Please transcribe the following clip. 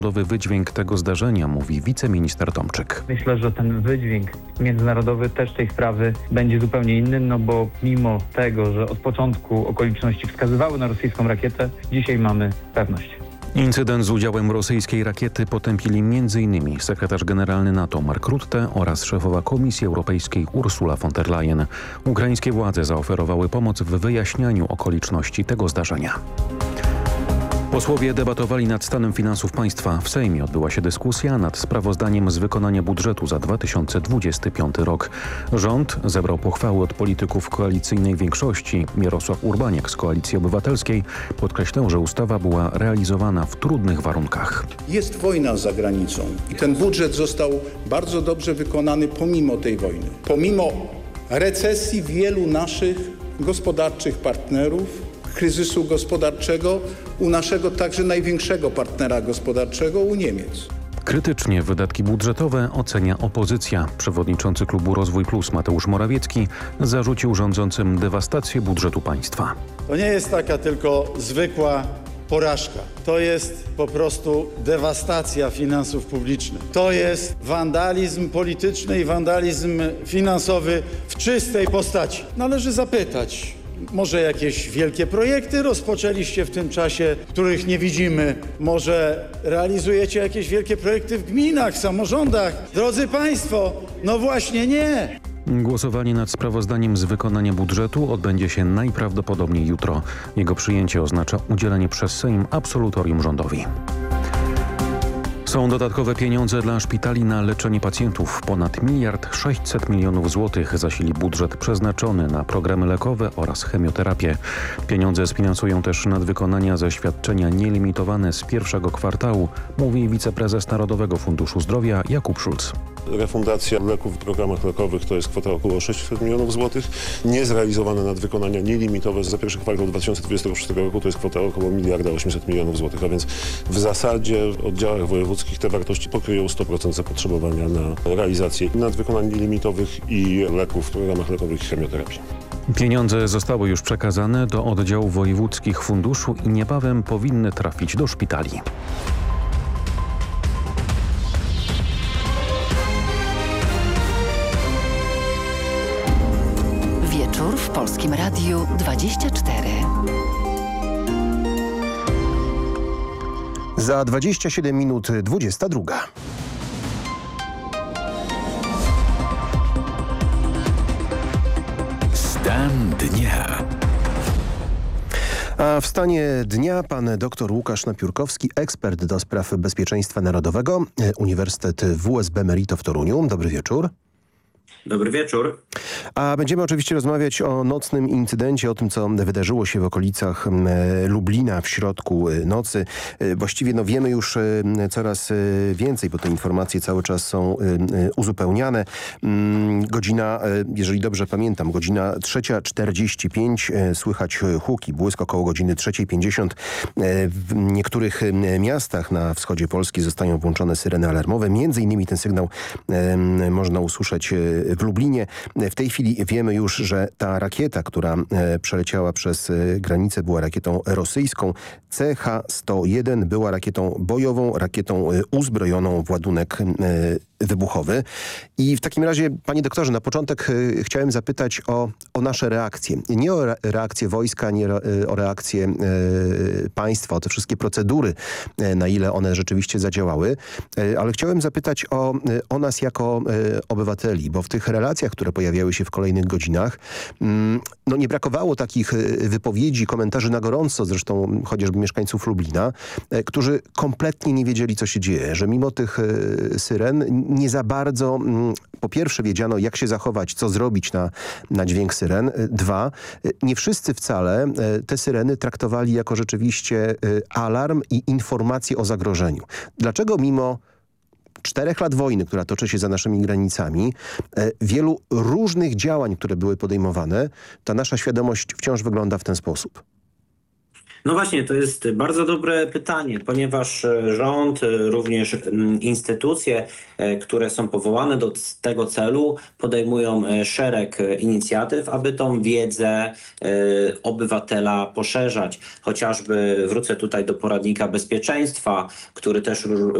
Wydźwięk tego zdarzenia, mówi wiceminister Tomczyk. Myślę, że ten wydźwięk międzynarodowy też tej sprawy będzie zupełnie inny, no bo mimo tego, że od początku okoliczności wskazywały na rosyjską rakietę, dzisiaj mamy pewność. Incydent z udziałem rosyjskiej rakiety potępili m.in. sekretarz generalny NATO Mark Rutte oraz szefowa Komisji Europejskiej Ursula von der Leyen. Ukraińskie władze zaoferowały pomoc w wyjaśnianiu okoliczności tego zdarzenia. Posłowie debatowali nad stanem finansów państwa. W Sejmie odbyła się dyskusja nad sprawozdaniem z wykonania budżetu za 2025 rok. Rząd zebrał pochwały od polityków koalicyjnej większości. Jarosław Urbaniak z Koalicji Obywatelskiej podkreślał, że ustawa była realizowana w trudnych warunkach. Jest wojna za granicą i ten budżet został bardzo dobrze wykonany pomimo tej wojny. Pomimo recesji wielu naszych gospodarczych partnerów, kryzysu gospodarczego u naszego także największego partnera gospodarczego, u Niemiec. Krytycznie wydatki budżetowe ocenia opozycja. Przewodniczący klubu Rozwój Plus Mateusz Morawiecki zarzucił rządzącym dewastację budżetu państwa. To nie jest taka tylko zwykła porażka. To jest po prostu dewastacja finansów publicznych. To jest wandalizm polityczny i wandalizm finansowy w czystej postaci. Należy zapytać, może jakieś wielkie projekty rozpoczęliście w tym czasie, których nie widzimy? Może realizujecie jakieś wielkie projekty w gminach, w samorządach? Drodzy Państwo, no właśnie nie! Głosowanie nad sprawozdaniem z wykonania budżetu odbędzie się najprawdopodobniej jutro. Jego przyjęcie oznacza udzielenie przez Sejm absolutorium rządowi. Są dodatkowe pieniądze dla szpitali na leczenie pacjentów. Ponad 1,6 mld złotych zasili budżet przeznaczony na programy lekowe oraz chemioterapię. Pieniądze sfinansują też nadwykonania ze świadczenia nielimitowane z pierwszego kwartału, mówi wiceprezes Narodowego Funduszu Zdrowia Jakub Szulc. Refundacja leków w programach lekowych to jest kwota około 600 milionów złotych. Niezrealizowane nadwykonania nielimitowe za pierwszy kwartał 2026 roku to jest kwota około 1,8 mld złotych, a więc w zasadzie w oddziałach wojewódzkich te wartości pokryją 100% zapotrzebowania na realizację nadwykonań nielimitowych i leków w programach lekowych i chemioterapii. Pieniądze zostały już przekazane do oddziałów wojewódzkich funduszu i niebawem powinny trafić do szpitali. Wieczór w Polskim Radiu 24. Za 27 minut 22. Stan dnia. A w stanie dnia pan dr Łukasz Napiórkowski, ekspert do spraw bezpieczeństwa narodowego, Uniwersytet WSB Merito w Toruniu. Dobry wieczór. Dobry wieczór. A będziemy oczywiście rozmawiać o nocnym incydencie, o tym, co wydarzyło się w okolicach Lublina w środku nocy. Właściwie wiemy już coraz więcej, bo te informacje cały czas są uzupełniane. Godzina, jeżeli dobrze pamiętam, godzina 3:45, słychać huki, błysk około godziny 3:50. W niektórych miastach na wschodzie Polski zostają włączone syreny alarmowe. Między innymi ten sygnał można usłyszeć w Lublinie. W tej chwili wiemy już, że ta rakieta, która przeleciała przez granicę, była rakietą rosyjską. CH-101 była rakietą bojową, rakietą uzbrojoną w ładunek wybuchowy. I w takim razie, panie doktorze, na początek chciałem zapytać o nasze reakcje. Nie o reakcję wojska, nie o reakcję państwa, o te wszystkie procedury, na ile one rzeczywiście zadziałały, ale chciałem zapytać o nas jako obywateli, bo w tych relacjach, które pojawiały się w kolejnych godzinach, nie brakowało takich wypowiedzi, komentarzy na gorąco, zresztą chociażby mieszkańców Lublina, którzy kompletnie nie wiedzieli, co się dzieje, że mimo tych syren nie za bardzo, po pierwsze, wiedziano, jak się zachować, co zrobić na dźwięk syren. Dwa, nie wszyscy wcale te syreny traktowali jako rzeczywiście alarm i informację o zagrożeniu. Dlaczego mimo 4 lat wojny, która toczy się za naszymi granicami, wielu różnych działań, które były podejmowane, ta nasza świadomość wciąż wygląda w ten sposób? No właśnie, to jest bardzo dobre pytanie, ponieważ rząd, również instytucje, które są powołane do tego celu, podejmują szereg inicjatyw, aby tą wiedzę obywatela poszerzać. Chociażby wrócę tutaj do poradnika bezpieczeństwa, który też